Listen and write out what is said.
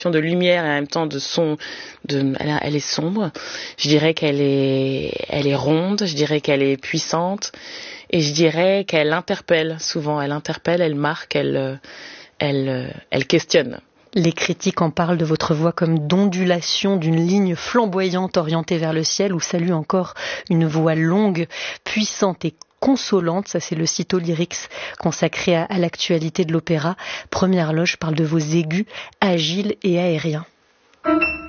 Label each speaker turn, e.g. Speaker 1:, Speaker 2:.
Speaker 1: de lumière et en même temps de son, elle est sombre. Je dirais qu'elle est ronde, je dirais qu'elle est puissante et je dirais qu'elle interpelle souvent, elle marque, elle questionne.
Speaker 2: Les critiques en parlent de votre voix comme d'ondulation d'une ligne flamboyante orientée vers le ciel, ou saluent encore une voix longue, puissante et consolante. Ça, c'est le Cito Lyrics consacré à l'actualité de l'opéra. Première Loge parle de vos aigus agiles et aériens.